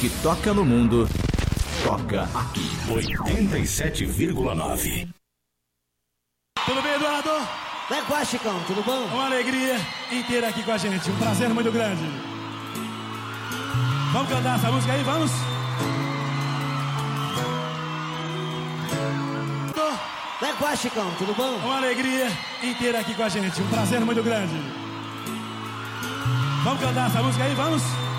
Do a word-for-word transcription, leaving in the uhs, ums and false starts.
que toca no mundo, toca aqui. oitenta e sete vírgula nove. Tudo bem, Eduardo? Como é que vai, Chicão? Tudo bom? Uma alegria inteira aqui com a gente, um prazer muito grande. Vamos cantar essa música aí, vamos? Como é que vai, Chicão? Tudo bom? Uma alegria inteira aqui com a gente, um prazer muito grande. Vamos cantar essa música aí, vamos?